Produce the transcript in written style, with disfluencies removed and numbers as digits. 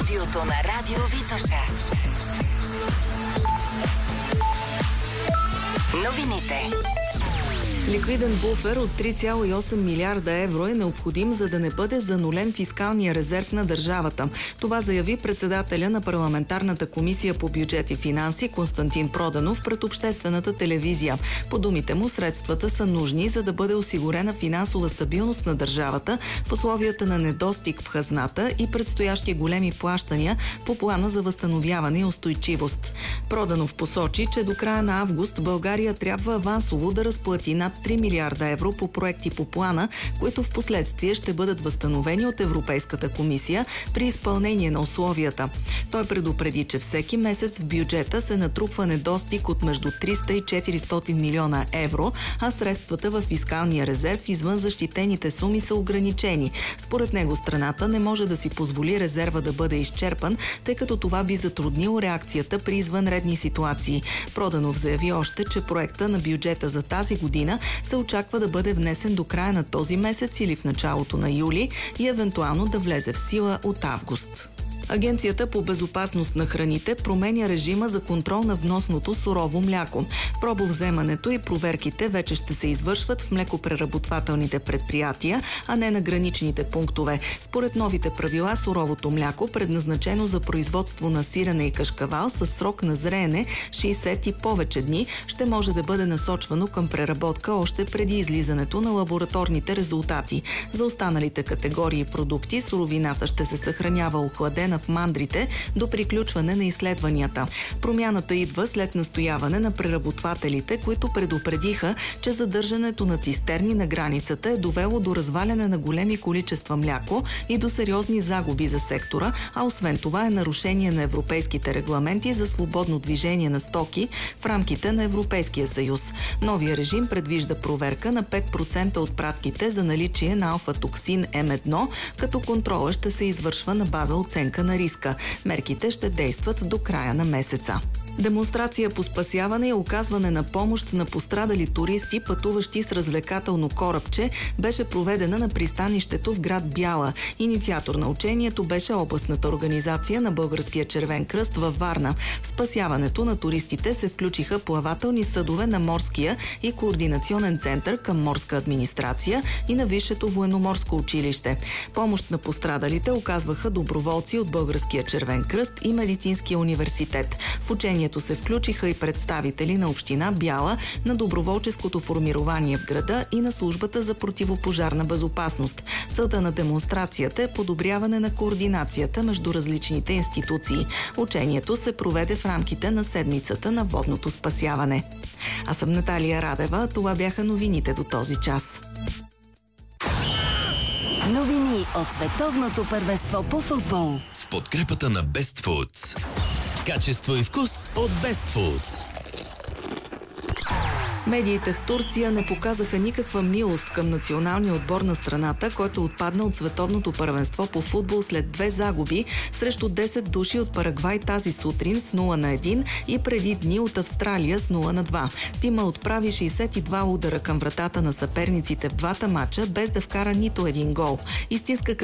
студиото на Радио Витоша. Новините. Ликвиден буфер от 3,8 милиарда евро е необходим, за да не бъде занулен фискалния резерв на държавата. Това заяви председателя на парламентарната комисия по бюджет и финанси Константин Проданов пред обществената телевизия. По думите му, средствата са нужни, за да бъде осигурена финансова стабилност на държавата в условията на недостиг в хазната и предстоящи големи плащания по плана за възстановяване и устойчивост. Проданов посочи, че до края на август България трябва авансово да разплати над 3 милиарда евро по проекти по плана, които в последствие ще бъдат възстановени от Европейската комисия при изпълнение на условията. Той предупреди, че всеки месец в бюджета се натрупва недостиг от между 300 и 400 милиона евро, а средствата в фискалния резерв извън защитените суми са ограничени. Според него страната не може да си позволи резерва да бъде изчерпан, тъй като това би затруднило реакцията при извънредни ситуации. Проданов заяви още, че проекта на бюджета за тази година се очаква да бъде внесен до края на този месец или в началото на юли и евентуално да влезе в сила от август. Агенцията по безопасност на храните променя режима за контрол на вносното сурово мляко. Пробовземането и проверките вече ще се извършват в млекопреработвателните предприятия, а не на граничните пунктове. Според новите правила, суровото мляко, предназначено за производство на сирене и кашкавал с срок на зреене 60 и повече дни, ще може да бъде насочвано към преработка още преди излизането на лабораторните резултати. За останалите категории продукти суровината ще се съхранява охладена в мандрите до приключване на изследванията. Промяната идва след настояване на преработвателите, които предупредиха, че задържането на цистерни на границата е довело до разваляне на големи количества мляко и до сериозни загуби за сектора, а освен това е нарушение на европейските регламенти за свободно движение на стоки в рамките на Европейския съюз. Новия режим предвижда проверка на 5% от пратките за наличие на алфа-токсин М1, като контрола ще се извършва на база оценка на риска. Мерките ще действат до края на месеца. Демонстрация по спасяване и оказване на помощ на пострадали туристи, пътуващи с развлекателно корабче, беше проведена на пристанището в град Бяла. Инициатор на учението беше областната организация на Българския червен кръст във Варна. В спасяването на туристите се включиха плавателни съдове на Морския и координационен център към морска администрация и на Висшето военноморско училище. Помощ на пострадалите оказваха доброволци от Българския червен кръст и Медицинския университет. В учението се включиха и представители на община Бяла, на доброволческото формирование в града и на службата за противопожарна безопасност. Целта на демонстрацията е подобряване на координацията между различните институции. Учението се проведе в рамките на седмицата на водното спасяване. Аз съм Наталия Радева. Това бяха новините до този час. Новини от световното първенство по футбол. С подкрепата на Best Foods. Качество и вкус от Best Foods. Медиите в Турция не показаха никаква милост към националния отбор на страната, който отпадна от световното първенство по футбол след 2 загуби срещу 10 души от Парагвай тази сутрин с 0-1 и преди дни от Австралия с 0-2. Тима отправи 62 удара към вратата на съперниците в двата мача, без да вкара нито един гол. Истинска